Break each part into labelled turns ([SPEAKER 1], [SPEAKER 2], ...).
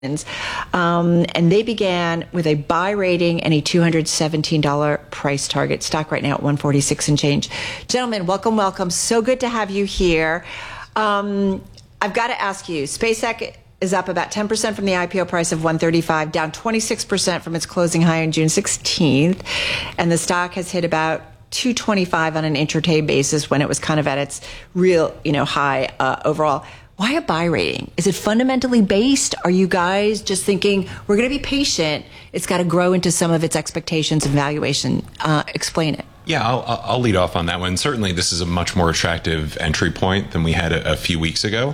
[SPEAKER 1] And they began with a buy rating and a $217 price target. Stock right now at 146 and change. Gentlemen, welcome. So good to have you here. I've got to ask you, SpaceX is up about 10% from the IPO price of 135, down 26% from its closing high on June 16th. And the stock has hit about 225 on an intraday basis when it was kind of at its real, high overall. Why a buy rating? Is it fundamentally based? Are you guys just thinking we're going to be patient? It's got to grow into some of its expectations and valuation. Explain it.
[SPEAKER 2] Yeah, I'll lead off on that one. Certainly, this is a much more attractive entry point than we had a few weeks ago.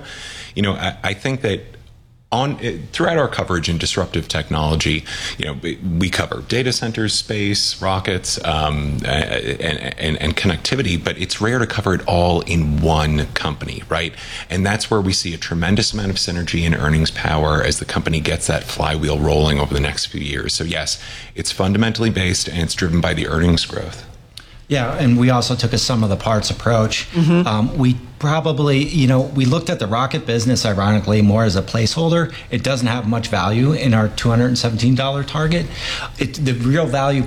[SPEAKER 2] I think that throughout our coverage in disruptive technology, we cover data centers, space, rockets, and connectivity, but it's rare to cover it all in one company, right? And that's where we see a tremendous amount of synergy and earnings power as the company gets that flywheel rolling over the next few years. So yes, it's fundamentally based and it's driven by the earnings growth.
[SPEAKER 3] Yeah, and we also took a sum of the parts approach. We probably, we looked at the rocket business, ironically, more as a placeholder. It doesn't have much value in our $217 target. The real value...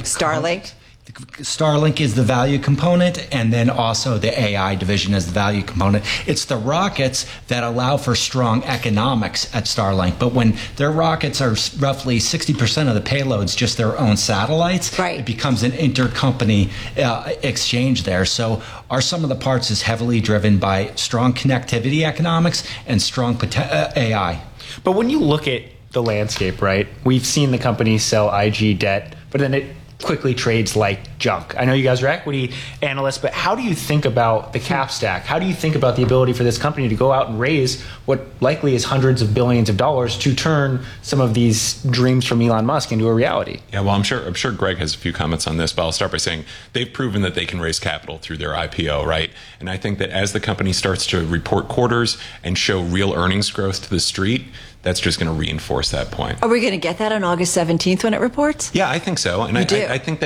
[SPEAKER 3] Starlink is the value component, and then also the AI division is the value component. It's the rockets that allow for strong economics at Starlink. But when their rockets are roughly 60% of the payloads just their own satellites,
[SPEAKER 1] right,
[SPEAKER 3] it becomes an intercompany exchange there. So our sum of the parts is heavily driven by strong connectivity economics and strong AI.
[SPEAKER 4] But when you look at the landscape, right, we've seen the company sell IG debt, but then it quickly trades like junk. I know you guys are equity analysts, but how do you think about the cap stack? How do you think about the ability for this company to go out and raise what likely is hundreds of billions of dollars to turn some of these dreams from Elon Musk into a reality?
[SPEAKER 2] Yeah, well, I'm sure Greg has a few comments on this, but I'll start by saying they've proven that they can raise capital through their IPO, right? And I think that as the company starts to report quarters and show real earnings growth to the street, that's just going to reinforce that point.
[SPEAKER 1] Are we going to get that on August 17th when it reports?
[SPEAKER 2] Yeah, I think so. And I think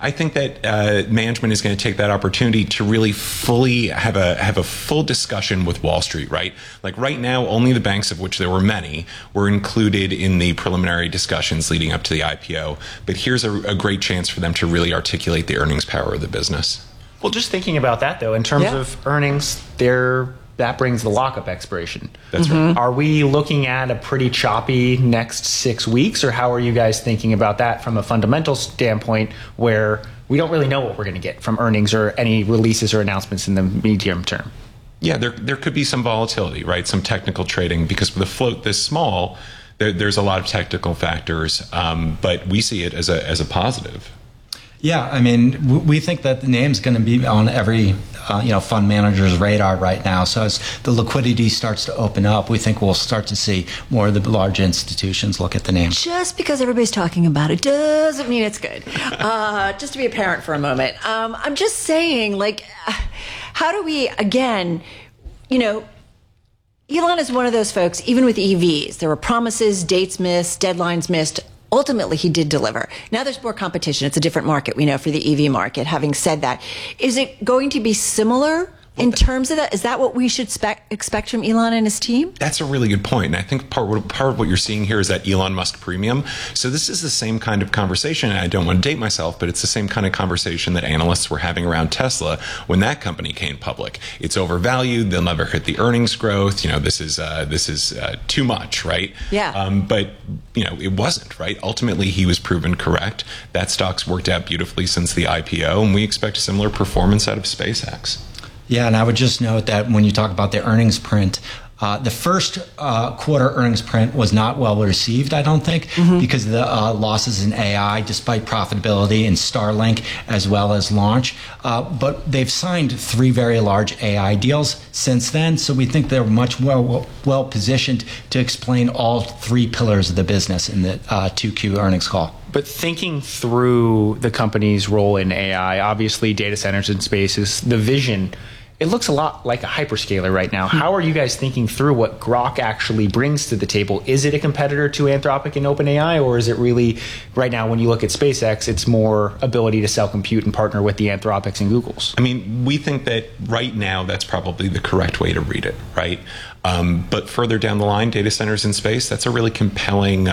[SPEAKER 2] that management is going to take that opportunity to really fully have a full discussion with Wall Street, right? Like right now, only the banks, of which there were many, were included in the preliminary discussions leading up to the IPO. But here's a great chance for them to really articulate the earnings power of the business.
[SPEAKER 4] Well, just thinking about that, though, in terms of earnings, that brings the lockup expiration.
[SPEAKER 2] That's right.
[SPEAKER 4] Are we looking at a pretty choppy next 6 weeks, or how are you guys thinking about that from a fundamental standpoint where we don't really know what we're going to get from earnings or any releases or announcements in the medium term?
[SPEAKER 2] Yeah, there could be some volatility, right? Some technical trading, because with a float this small, there's a lot of technical factors, but we see it as a positive.
[SPEAKER 3] Yeah, I mean, we think that the name's going to be on every fund manager's radar right now. So as the liquidity starts to open up, we think we'll start to see more of the large institutions look at the name.
[SPEAKER 1] Just because everybody's talking about it doesn't mean it's good. Just to be a parent for a moment. I'm just saying, how do we, again, Elon is one of those folks, even with EVs, there were promises, dates missed, deadlines missed. Ultimately, he did deliver. Now there's more competition. It's a different market, we know, for the EV market. Having said that, is it going to be similar in terms of that? Is that what we should expect from Elon and his team?
[SPEAKER 2] That's a really good point. And I think part of what you're seeing here is that Elon Musk premium. So this is the same kind of conversation, and I don't want to date myself, but it's the same kind of conversation that analysts were having around Tesla when that company came public. It's overvalued. They'll never hit the earnings growth. This is too much, right?
[SPEAKER 1] Yeah.
[SPEAKER 2] But it wasn't, right? Ultimately, he was proven correct. That stock's worked out beautifully since the IPO, and we expect a similar performance out of SpaceX.
[SPEAKER 3] Yeah, and I would just note that when you talk about the earnings print, the first quarter earnings print was not well received, I don't think, because of the losses in AI, despite profitability in Starlink as well as launch. But they've signed 3 very large AI deals since then, so we think they're much well positioned to explain all 3 pillars of the business in the 2Q earnings call.
[SPEAKER 4] But thinking through the company's role in AI, obviously data centers and spaces, the vision it looks a lot like a hyperscaler right now. How are you guys thinking through what Grok actually brings to the table? Is it a competitor to Anthropic and OpenAI, or is it really, right now, when you look at SpaceX, it's more ability to sell compute and partner with the Anthropics and Googles?
[SPEAKER 2] I mean, we think that right now that's probably the correct way to read it, right? But further down the line, data centers in space, that's a really compelling